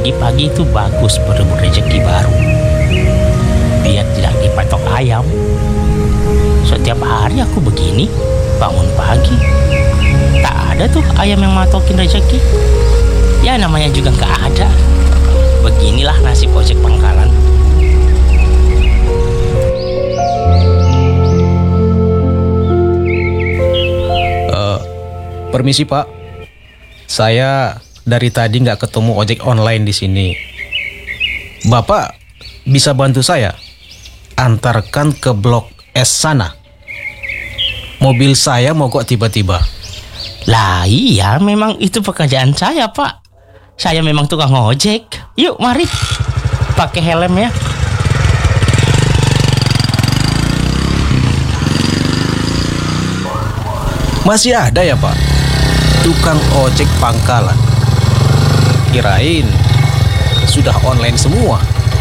pagi-pagi itu bagus berebut rezeki baru. Biar tidak dipatok ayam. Setiap hari aku begini, bangun pagi, tak ada tuh ayam yang matokin rezeki. Ya namanya juga nggak ada. Beginilah nasib ojek pangkalan. Permisi Pak, saya dari tadi nggak ketemu ojek online di sini. Bapak bisa bantu saya antarkan ke Blok S sana. Mobil saya mogok tiba-tiba. Lah iya, memang itu pekerjaan saya, Pak. Saya memang tukang ojek. Yuk mari, pakai helm ya. Masih ada ya Pak, tukang ojek pangkalan? Kirain sudah online semua.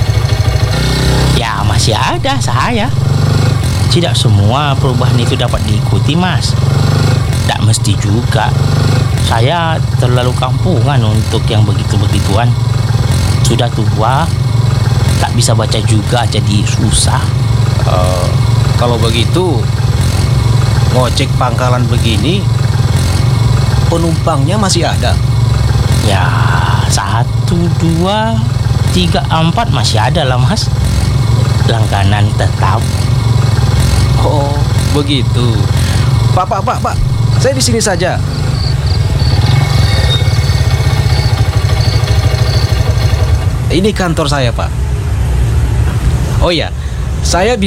Ya masih ada saya. Tidak semua perubahan itu dapat diikuti, Mas. Tak mesti juga. Saya terlalu kampungan untuk yang begitu-begituan. Sudah tua, tak bisa baca juga, jadi susah. Kalau begitu, ngojek pangkalan begini, penumpangnya masih ada? Ya 1, 2, 3, 4 masih ada lah, Mas. Langganan tetap. Oh, begitu. Pak, saya di sini saja. Ini kantor saya, Pak. Oh iya, saya